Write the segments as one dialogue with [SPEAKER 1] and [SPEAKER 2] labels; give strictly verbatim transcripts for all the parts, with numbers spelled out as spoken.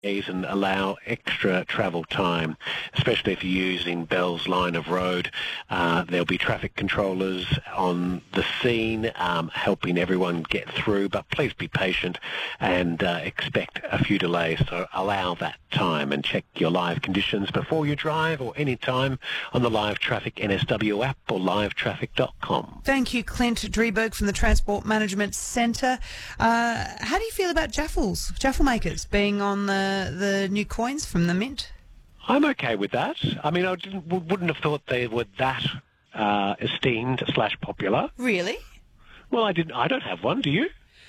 [SPEAKER 1] and allow extra travel time, especially if you're using Bell's line of road. Uh, there'll be traffic controllers on the scene um, helping everyone get through, but please be patient and uh, expect a few delays, so allow that time and check your live conditions before you drive or any time on the Live Traffic N S W app or live traffic dot com.
[SPEAKER 2] Thank you, Clint Drieberg from the Transport Management Centre. Uh, how do you feel about Jaffles, Jaffle makers, being on the the new coins from the Mint?
[SPEAKER 1] I'm okay with that. I mean, I didn't, wouldn't have thought they were that uh, esteemed slash popular.
[SPEAKER 2] Really?
[SPEAKER 1] Well, I didn't. I don't have one. Do you?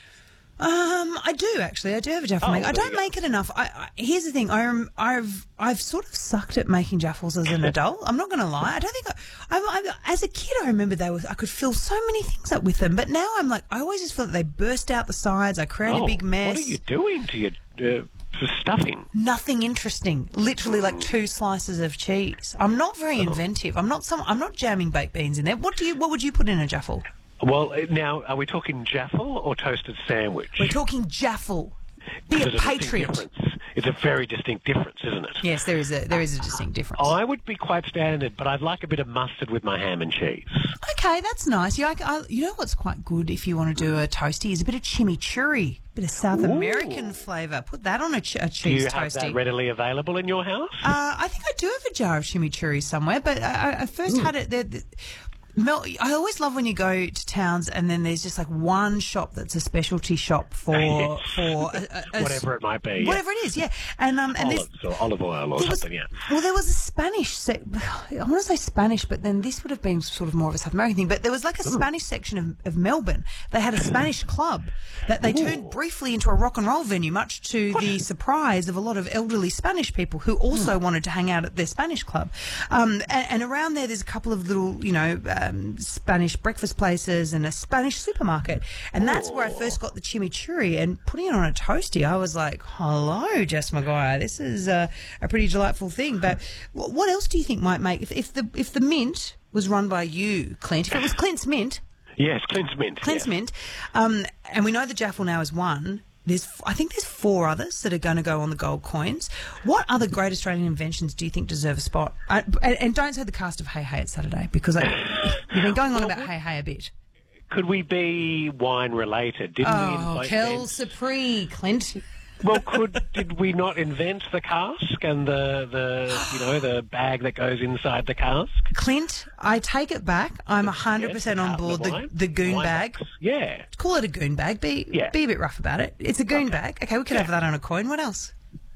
[SPEAKER 2] Um, I do actually. I do have a Jaffle
[SPEAKER 1] Oh,
[SPEAKER 2] maker. I
[SPEAKER 1] there
[SPEAKER 2] don't
[SPEAKER 1] you go.
[SPEAKER 2] make it enough. I, I, here's the thing. I rem, I've I've sort of sucked at making Jaffles as an adult. I'm not going to lie. I don't think. I, I, I, as a kid, I remember they were. I could fill so many things up with them. But now I'm like, I always just feel that they burst out the sides. I create
[SPEAKER 1] Oh,
[SPEAKER 2] a big mess.
[SPEAKER 1] what are you doing to your uh, stuffing?
[SPEAKER 2] Nothing interesting. Literally like two slices of cheese. I'm not very
[SPEAKER 1] Oh.
[SPEAKER 2] inventive. I'm not some. I'm not jamming baked beans in there. What do you? What would you put in a Jaffle?
[SPEAKER 1] Well, uh, now, are we talking Jaffle or toasted sandwich?
[SPEAKER 2] We're talking Jaffle. Be
[SPEAKER 1] There's
[SPEAKER 2] a
[SPEAKER 1] distinct
[SPEAKER 2] patriot.
[SPEAKER 1] difference. It's a very distinct difference, isn't it?
[SPEAKER 2] Yes, there is a there is a distinct difference.
[SPEAKER 1] I would be quite standard, but I'd like a bit of mustard with my ham and cheese.
[SPEAKER 2] Okay, that's nice. You, I, I, you know what's quite good if you want to do a toasty is a bit of chimichurri, a bit of South
[SPEAKER 1] Ooh.
[SPEAKER 2] American flavour. Put that on a, ch- a
[SPEAKER 1] Do
[SPEAKER 2] cheese
[SPEAKER 1] you have
[SPEAKER 2] toasty.
[SPEAKER 1] that readily available in your house?
[SPEAKER 2] Uh, I think I do have a jar of chimichurri somewhere, but I, I first had it there. The, Mel, I always love when you go to towns and then there's just like one shop that's a specialty shop for
[SPEAKER 1] Yes.
[SPEAKER 2] for a, a, a,
[SPEAKER 1] Whatever it might be. yeah.
[SPEAKER 2] whatever it is, yeah. And um and there's
[SPEAKER 1] Olives or olive oil or
[SPEAKER 2] There was-
[SPEAKER 1] something, yeah.
[SPEAKER 2] Well, there was a Spanish sec- I want to say Spanish, but then this would have been sort of more of a South American thing. But there was like a Spanish section of, of Melbourne. They had a Spanish club that they turned briefly into a rock and roll venue, much to the surprise of a lot of elderly Spanish people who also wanted to hang out at their Spanish club. Um, and, and around there, there's a couple of little, you know, um, Spanish breakfast places and a Spanish supermarket. And that's where I first got the chimichurri. And putting it on a toasty, I was like, hello, Jess Maguire. This is uh, a pretty delightful thing. But wh- what else do you think might make, if, if the if the Mint was run by you, Clint, if it was Clint's Mint,
[SPEAKER 1] Yes, Clint's Mint.
[SPEAKER 2] Clint's
[SPEAKER 1] yes.
[SPEAKER 2] Mint, um, and we know the Jaffle now is one. There's, I think there's four others that are going to go on the gold coins. What other great Australian inventions do you think deserve a spot? I, and, and don't say the cast of Hey Hey at Saturday, because I, you've been going on about Hey Hey a bit.
[SPEAKER 1] Could we be wine related? Didn't we
[SPEAKER 2] Oh,
[SPEAKER 1] invent?
[SPEAKER 2] Kel Supri, Clint.
[SPEAKER 1] Well, could did we not invent the cask and the the you know the bag that goes inside the cask?
[SPEAKER 2] Clint, I take it back. I'm one hundred percent
[SPEAKER 1] Yes,
[SPEAKER 2] on
[SPEAKER 1] carton
[SPEAKER 2] board
[SPEAKER 1] of
[SPEAKER 2] the,
[SPEAKER 1] wine.
[SPEAKER 2] the goon
[SPEAKER 1] Wine
[SPEAKER 2] bag.
[SPEAKER 1] box. Yeah.
[SPEAKER 2] Call it a goon bag. Be,
[SPEAKER 1] Yeah.
[SPEAKER 2] be a bit rough about it. It's a goon bag. Okay, we could have that on a coin. What else?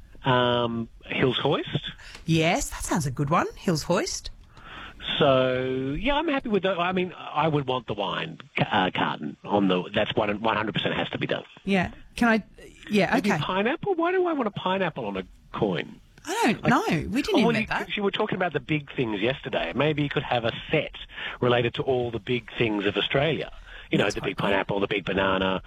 [SPEAKER 1] Um, Hills Hoist.
[SPEAKER 2] Yes, that sounds a good one. Hills Hoist.
[SPEAKER 1] So yeah, I'm happy with that. I mean, I would want the wine uh, carton on the. That's one hundred percent has to be done.
[SPEAKER 2] Yeah. Can I? Yeah,
[SPEAKER 1] Maybe
[SPEAKER 2] okay.
[SPEAKER 1] pineapple. Why do I want a pineapple on a coin?
[SPEAKER 2] I don't know. We didn't
[SPEAKER 1] Oh, well,
[SPEAKER 2] invent
[SPEAKER 1] you,
[SPEAKER 2] that.
[SPEAKER 1] you were talking about the big things yesterday. Maybe you could have a set related to all the big things of Australia. You know,
[SPEAKER 2] That's
[SPEAKER 1] the
[SPEAKER 2] quite
[SPEAKER 1] big
[SPEAKER 2] cool.
[SPEAKER 1] pineapple, the big banana,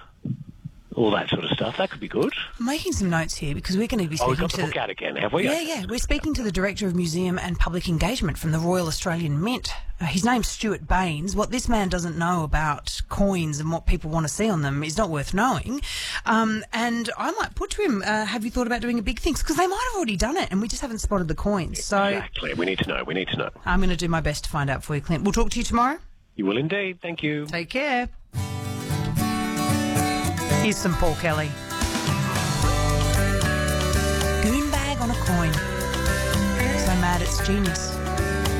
[SPEAKER 1] all that sort of stuff. That could be good.
[SPEAKER 2] I'm making some notes here because we're going to be
[SPEAKER 1] Oh,
[SPEAKER 2] speaking
[SPEAKER 1] we've got
[SPEAKER 2] to
[SPEAKER 1] the book out again, have we?
[SPEAKER 2] Yeah, yeah. We're speaking to the Director of Museum and Public Engagement from the Royal Australian Mint. Uh, his name's Stuart Baines. What this man doesn't know about coins and what people want to see on them is not worth knowing. Um, and I might put to him, uh, have you thought about doing a big thing? Because they might have already done it and we just haven't spotted the coins. So
[SPEAKER 1] Exactly. We need to know. We need to know.
[SPEAKER 2] I'm going to do my best to find out for you, Clint. We'll talk to you tomorrow.
[SPEAKER 1] You will indeed. Thank you.
[SPEAKER 2] Take care. Here's some Paul Kelly. Goon bag on a coin. So mad it's genius.